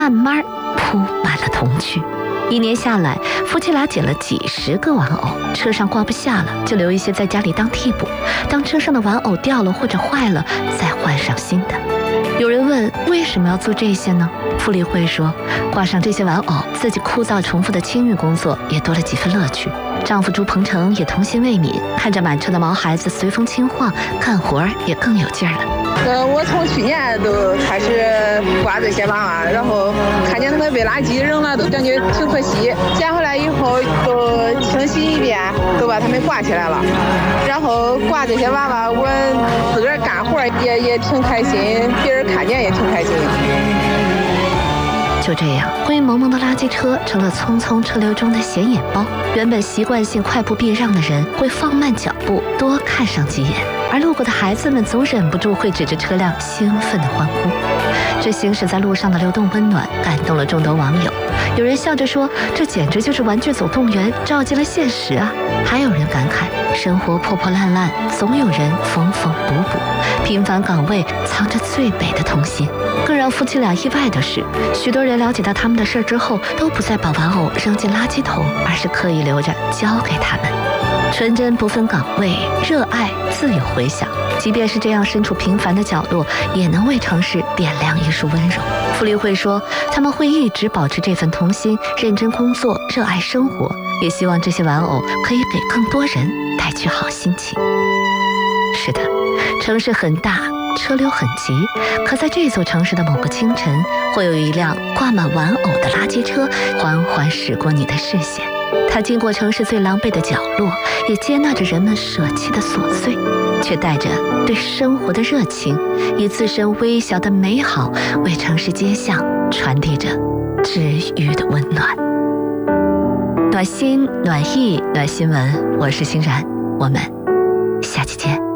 慢慢铺满了童趣。1年下来，夫妻俩捡了几10个玩偶，车上挂不下了，就留一些在家里当替补。当车上的玩偶掉了或者坏了，再换上新的。有人问为什么要做这些呢？傅立慧说，挂上这些玩偶，自己枯燥重复的清运工作也多了几分乐趣。丈夫朱鹏程也童心未泯，看着满车的毛孩子随风轻晃，干活也更有劲儿了。 我从去年都开始挂这些娃娃，然后看见他们被垃圾扔了，都感觉挺可惜。捡回来以后都清洗一遍，都把它们挂起来了。然后挂这些娃娃，我自个儿干活也挺开心，别人看见也挺开心。 就这样，灰蒙蒙的垃圾车成了匆匆车流中的显眼包。原本习惯性快步避让的人会放慢脚步，多看上几眼，而路过的孩子们总忍不住会指着车辆兴奋地欢呼。这行驶在路上的流动温暖感动了众多网友。有人笑着说，这简直就是玩具总动员照进了现实啊。还有人感慨，生活破破烂烂，总有人缝缝补补，平凡岗位藏着最美的童心。更让夫妻俩意外的是，许多人了解到他们的事儿之后，都不再把玩偶扔进垃圾桶，而是刻意留着交给他们。纯真不分岗位，热爱自有回响。即便是这样身处平凡的角落，也能为城市点亮一束温柔。傅立慧说，他们会一直保持这份童心，认真工作，热爱生活，也希望这些玩偶可以给更多人带去好心情。是的，城市很大，车流很急，可在这座城市的某个清晨，会有一辆挂满玩偶的垃圾车缓缓驶过你的视线。它经过城市最狼狈的角落，也接纳着人们舍弃的琐碎，却带着对生活的热情，以自身微小的美好为城市街巷传递着治愈的温暖。暖心、暖意、暖新闻，我是欣然，我们下期见。